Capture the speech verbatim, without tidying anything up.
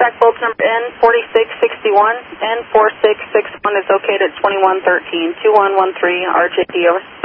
track bulge number N forty-six sixty-one. N forty-six sixty-one is located at twenty-one thirteen. two one one three R J D, over.